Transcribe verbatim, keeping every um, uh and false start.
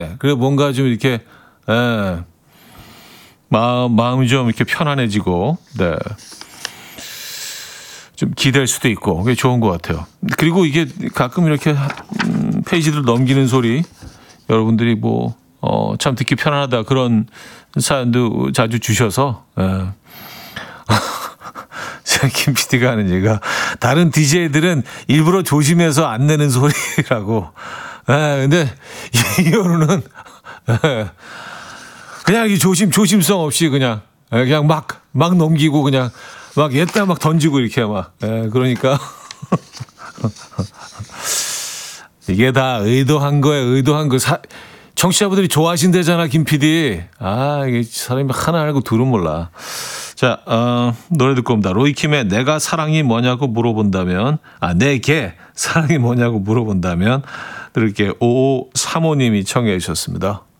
그래 뭔가 좀 이렇게 예, 마음 마음이 좀 이렇게 편안해지고 네. 좀 기댈 수도 있고 그게 좋은 것 같아요. 그리고 이게 가끔 이렇게 음, 페이지들 넘기는 소리 여러분들이 뭐 어, 참 듣기 편안하다 그런 사연도 자주 주셔서 예. 김 피디가 하는 얘기가 다른 디제이들은 일부러 조심해서 안 내는 소리라고. 예, 근데 이현우는 예, 그냥 이 조심 조심성 없이 그냥 예, 그냥 막 막 넘기고 그냥 막 옛다 막 던지고 이렇게 막 예, 그러니까 이게 다 의도한 거에 의도한 거. 사, 청취자분들이 좋아하신대잖아, 김 피디. 아, 이게 사람이 하나 알고 둘은 몰라. 자, 어, 노래 듣고 옵니다. 로이킴의 내가 사랑이 뭐냐고 물어본다면, 아, 내게 사랑이 뭐냐고 물어본다면, 들을게 오오삼오님이 청해 주셨습니다.